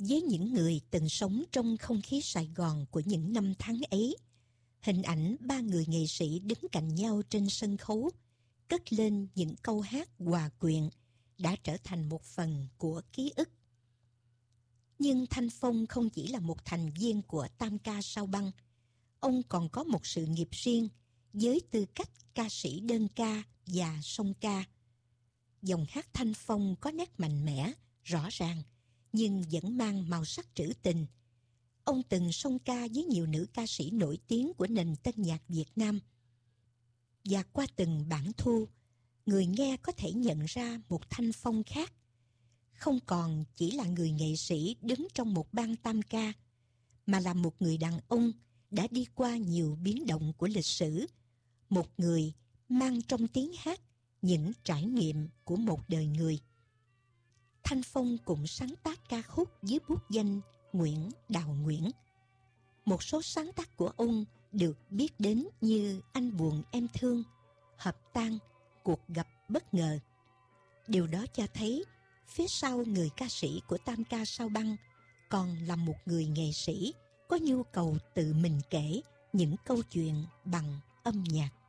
Với những người từng sống trong không khí Sài Gòn của những năm tháng ấy, hình ảnh ba người nghệ sĩ đứng cạnh nhau trên sân khấu, cất lên những câu hát hòa quyện đã trở thành một phần của ký ức. Nhưng Thanh Phong không chỉ là một thành viên của Tam Ca Sao Băng, ông còn có một sự nghiệp riêng với tư cách ca sĩ đơn ca và song ca. Dòng hát Thanh Phong có nét mạnh mẽ, rõ ràng, nhưng vẫn mang màu sắc trữ tình. Ông từng song ca với nhiều nữ ca sĩ nổi tiếng của nền tân nhạc Việt Nam. Và qua từng bản thu, người nghe có thể nhận ra một Thanh Phong khác. Không còn chỉ là người nghệ sĩ đứng trong một ban tam ca, mà là một người đàn ông đã đi qua nhiều biến động của lịch sử. Một người mang trong tiếng hát những trải nghiệm của một đời người. Thanh Phong cũng sáng tác ca khúc dưới bút danh Nguyễn Đào Nguyễn. Một số sáng tác của ông được biết đến như Anh Buồn Em Thương, Hợp Tan, Cuộc Gặp Bất Ngờ. Điều đó cho thấy phía sau người ca sĩ của Tam Ca Sao Băng còn là một người nghệ sĩ có nhu cầu tự mình kể những câu chuyện bằng âm nhạc.